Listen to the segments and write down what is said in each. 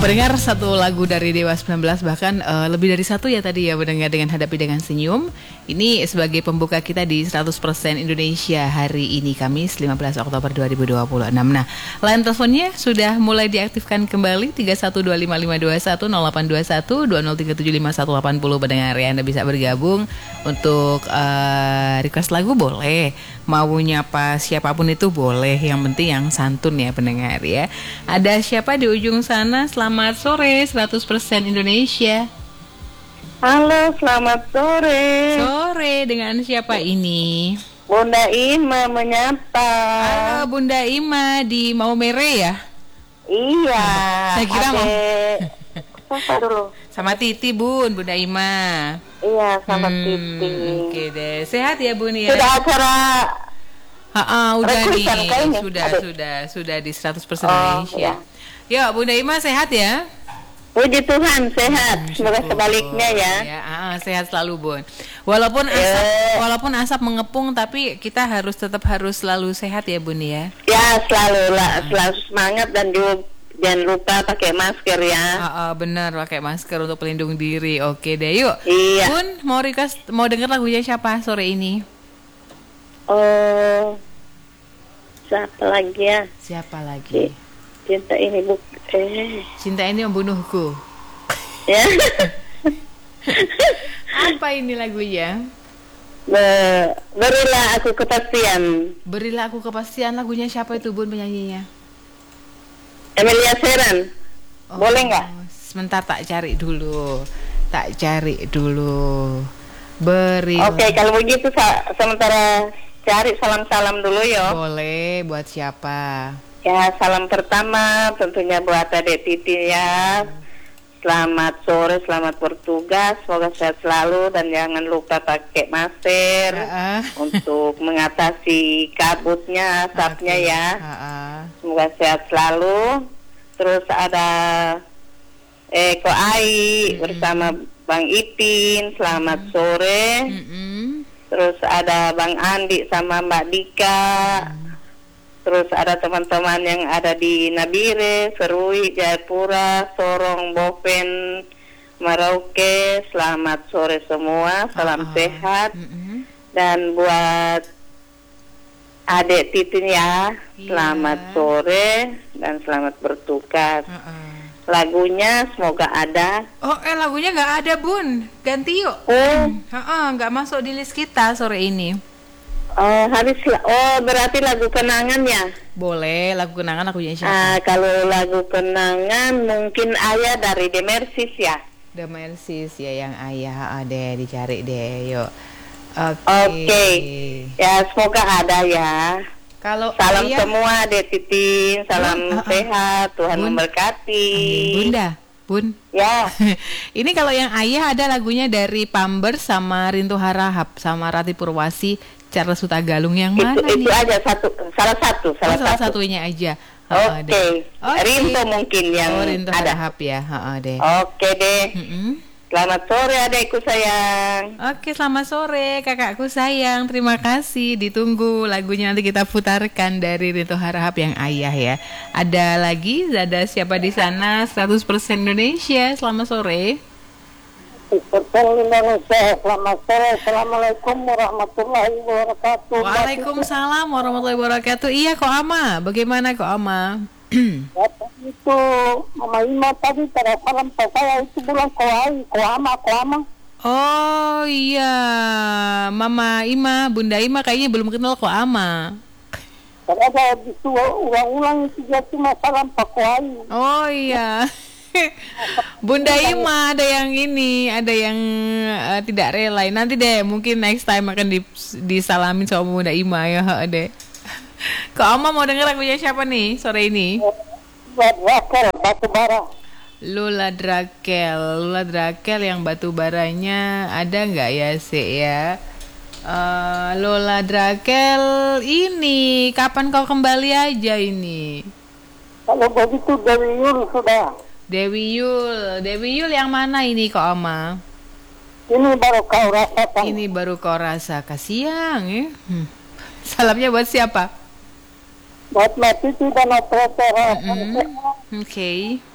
Pendengar, satu lagu dari Dewa 19, bahkan lebih dari satu ya tadi ya, mendengar dengan Hadapi Dengan Senyum. Ini sebagai pembuka kita di 100% Indonesia hari ini, Kamis 15 Oktober 2026. Nah, line teleponnya sudah mulai diaktifkan kembali 312551 0821 20375180. Pendengar ya, Anda bisa bergabung untuk request lagu boleh, mau nyapa siapapun itu boleh, yang penting yang santun ya pendengar ya. Ada siapa di ujung sana? Selamat sore 100% Indonesia. Halo, selamat sore. Sore, dengan siapa ini? Bunda Ima menyapa. Halo Bunda Ima di Maumere ya? Iya. Saya kira mau Siapa dulu? sama Titi Bunda Ima. Iya, sama Titi. Oke deh, sehat ya Bun ya? Sudah acara udah nih, kayaknya. sudah di 100% Indonesia. Ya, Bunda Ima sehat ya? Puji Tuhan, sehat. Semoga sebaliknya ya. Sehat selalu, Bun. Walaupun asap mengepung, tapi kita tetap harus selalu sehat ya, Bun ya. Ya, selalu semangat dan juga jangan lupa pakai masker ya. Benar, pakai masker untuk pelindung diri. Oke deh, yuk. Iya. Bun, mau denger lagunya siapa sore ini? Siapa lagi ya? Siapa lagi? Cinta ini membunuhku. Ya. Apa ini lagunya? Berilah aku kepastian. Berilah aku kepastian, lagunya siapa itu Bun penyanyinya? Emilia Sheran. Boleh nggak? Sebentar tak cari dulu. Berilah. Oke, kalau begitu sementara cari salam-salam dulu ya. Boleh, buat siapa? Ya, salam pertama tentunya buat Adek Titi ya. Selamat sore, selamat bertugas, semoga sehat selalu dan jangan lupa pakai masker untuk mengatasi kabutnya, asapnya ya. Semoga sehat selalu. Terus ada Ko Ai bersama Bang Ipin, selamat sore. Terus ada Bang Andi sama Mbak Dika. Terus ada teman-teman yang ada di Nabire, Serui, Jayapura, Sorong, Boven, Merauke. Selamat sore semua, salam sehat. Dan buat Adek Titin ya, selamat sore dan selamat bertugas. Lagunya semoga ada. Lagunya nggak ada Bun, ganti yuk. Nggak masuk di list kita sore ini. Berarti lagu kenangan ya? Boleh, lagu kenangan lagunya siapa? Kalau lagu kenangan mungkin Ayah dari The Mercies ya. The Mercies ya, yang Ayah deh, dicari deh, yuk. Oke. Ya, semoga ada ya. Kalau salam Ayah, semua Dek Titin, salam sehat, Tuhan memberkati. Amin. Bun. Ya. Ini kalau yang Ayah ada lagunya dari Pamber sama Rinto Harahap sama Rati Purwasi, Charles Hutagalung, yang mana itu aja salah satunya aja. Oke. Rinto mungkin yang Rinto ada. Harahap ya. Deh. Oke deh. Selamat sore adekku sayang. Oke, selamat sore kakakku sayang. Terima kasih. Ditunggu lagunya nanti kita putarkan dari Rinto Harahap yang Ayah ya. Ada lagi? Ada siapa di sana? 100% Indonesia. Selamat sore. Indonesia, selamat sore. Assalamualaikum warahmatullahi wabarakatuh. Waalaikumsalam warahmatullahi wabarakatuh. Iya Ko Ama, bagaimana Ko Ama? Itu Mama Ima tadi pada salam saya itu bilang Ko Ama. Oh iya, Mama Ima, Bunda Ima kayaknya belum kenal Ko Ama. Karena saya itu ulang-ulang itu dia cuma salam Pak Ko Ai. Oh iya. Bunda Ima ada yang tidak rela. Nanti deh mungkin next time akan disalamin sama Bunda Ima ya deh. Kak Oma mau denger lagunya siapa nih sore ini? Drakel Batubara. Lula Drakel yang batubaranya ada nggak ya ya? Lola Drakel ini kapan kau kembali aja ini? Kalau begitu Dewi Yul sudah. Dewi Yul yang mana ini Kak Oma? Ini baru kau rasakan. Ini baru kau rasa, kasihan ya. Salamnya buat siapa? Buat Mbak Titi dan operator. Oke.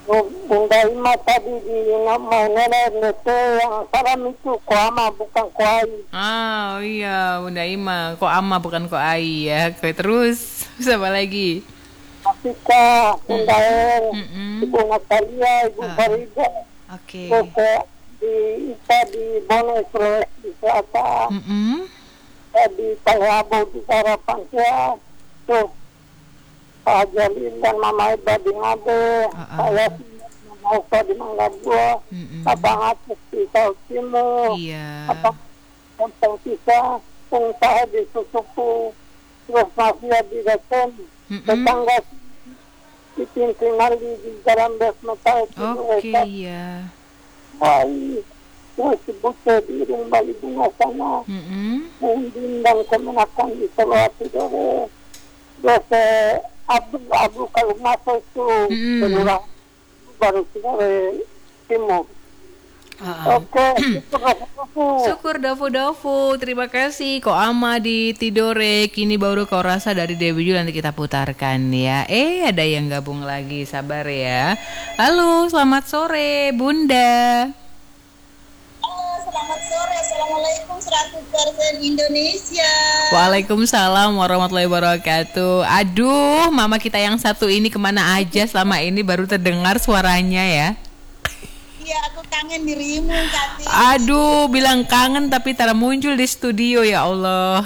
Bunda Ima tadi di mau nete yang salam itu Koama bukan Koai. Oh iya, Bunda Ima, kok Ama bukan kok Ai ya. Oke, terus siapa lagi? Afrika, Bunda El, Ibu Natalia, Ibu Farida. Oke. Terus di Ita di Bone Sulawesi Selatan. Di Taliabo di Harapan Sehat. Terus Pak Jalil dan Mama Eba di Ngabe. Saya Mama Oka di Mangga Dua. Abang Atis di South Timur. Iya. Abang Kampung Sisa, pengusaha di Susuku. Terus mafia di Desen. Tetangga di Pintingali di Jalan Besmeta itu. Oke, iya. Baik. Terus sebutnya di Irung Bali Bunga sana. Mungkin dan kemenakan di Sulawesi Dore. Terus Abdul kalau masuk itu berulang baru Sulawesi Timur. Oke, syukur Dafu. Terima kasih Ko Ama di Tidore. Kini baru kau rasa dari Dewi Jul, nanti kita putarkan ya. Ada yang gabung lagi, sabar ya. Halo, selamat sore Bunda. Selamat sore, Assalamualaikum 100% Indonesia. Waalaikumsalam warahmatullahi wabarakatuh. Aduh, mama kita yang satu ini kemana aja selama ini, baru terdengar suaranya ya. Iya, aku kangen dirimu, Kati. Aduh, bilang kangen tapi tak muncul di studio, ya Allah.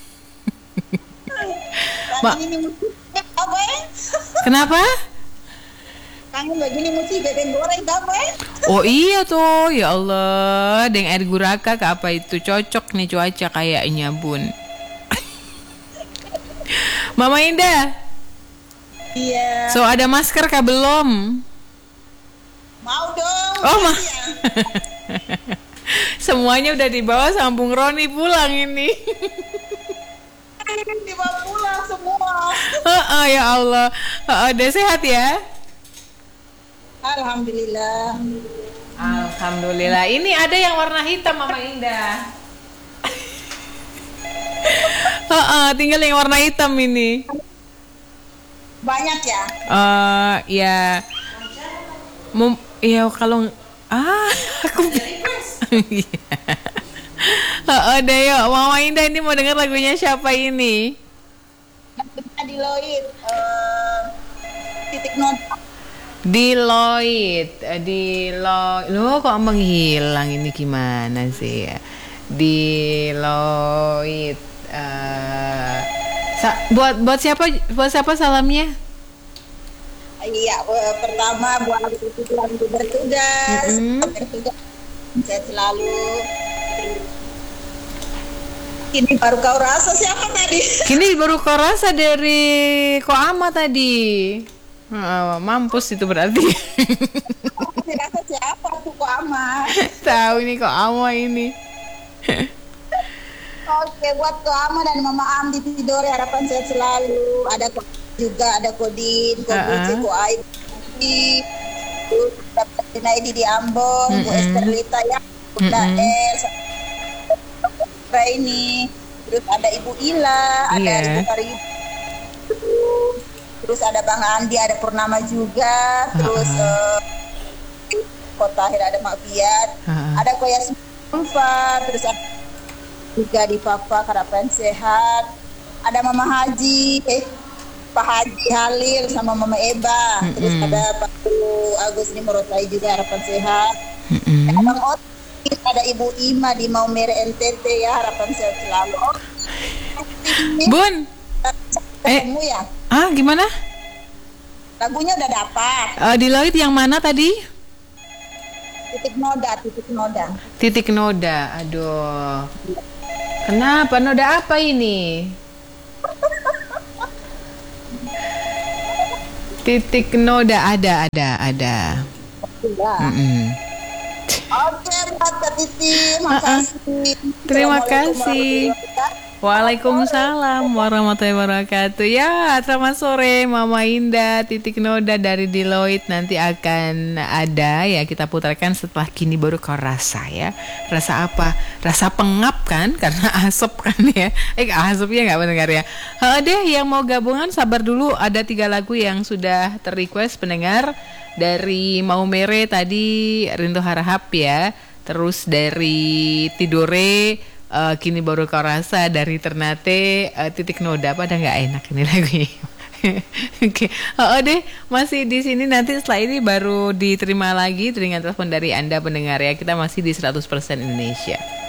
Ini musik apa ya? Kenapa? Kangen begini musik bebek goreng apa ya? Oh iya tuh, ya Allah, dengan air guraka ke apa itu, cocok nih cuaca kayaknya Bun. Mama Indah. Iya. So ada masker kah belum? Mau dong. Oh ya. Semuanya udah dibawa sama Bung Roni pulang ini. Dibawa pulang semua. Ya Allah. Udah sehat ya? Alhamdulillah. Alhamdulillah. Ini ada yang warna hitam Mama Indah. Tinggal yang warna hitam ini. Banyak ya? Ya. Ya kalau aku. Udah yuk, Mama Indah ini mau dengar lagunya siapa ini? Di Lloyd. Titik nol. Di Lloyd. Loh kok menghilang ini, gimana sih ya? Di Lloyd. Buat siapa salamnya? Iya, pertama buat yang bertugas, sehat selalu. Ini baru kau rasa siapa tadi? Kini baru kau rasa dari Ko Ama tadi. Mampus itu berarti. Rasa siapa tuh Ko Ama? Tahu ini Ko Ama ini. Oke, buat Ko Ama dan Mama Am di Tidore, harapan sehat selalu. Ada juga ada Kodin, Ko Buci, Ko Aib, dapat Naidi di Ambon, Bu Esterlita ya, Bunda El, ini, terus ada Ibu Ila, ada Ibu Karib, terus ada Bang Andi, ada Purnama juga, terus Kota Tahir ada Mak Fiat, ada Ko Yasmin Ulfa, terus ada juga di Papa harapan sehat, ada Mama Haji, Pak Haji Halil sama Mama Eba, terus ada Pak Agus ini Morotai juga harapan sehat, ada Bang Otin, ada Ibu Ima di Maumere NTT ya, harapan sehat selalu. Bun, ketemu ya? Gimana? Lagunya udah dapat. Di Lloyd yang mana tadi? Titik noda. Titik noda, aduh. Kenapa noda apa ini? Titik noda ada. Oke, Mbak Titi, makasih. Terima kasih. Waalaikumsalam warahmatullahi wabarakatuh. Ya, selamat sore Mama Indah, Titik Noda dari Deloitte. Nanti akan ada ya, kita putarkan setelah Kini Baru Kau Rasa ya. Rasa apa? Rasa pengap kan? Karena asap kan ya. Asapnya nggak mendengar ya. Deh yang mau gabungan sabar dulu. Ada 3 lagu yang sudah terrequest pendengar. Dari Mau Mere tadi Rindu Harahap ya. Terus dari Tidore Kini Baru Kau Rasa, dari Ternate Titik Noda. Pada nggak enak ini lagunya. Oke, deh masih di sini, nanti setelah ini baru diterima lagi dengan telepon dari Anda pendengar ya. Kita masih di 100% Indonesia.